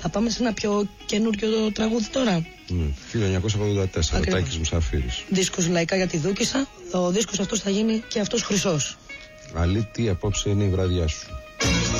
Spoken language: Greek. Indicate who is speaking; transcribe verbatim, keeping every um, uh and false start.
Speaker 1: Θα πάμε σε ένα πιο καινούριο τραγούδι τώρα.
Speaker 2: Mm, χίλια εννιακόσια ογδόντα τέσσερα, Τάκης Μουσαφίρης.
Speaker 1: Δίσκος λαϊκά για τη Δούκισσα. Ο δίσκος αυτός θα γίνει και αυτός χρυσός.
Speaker 2: Αλήτη, απόψε είναι η βραδιά σου.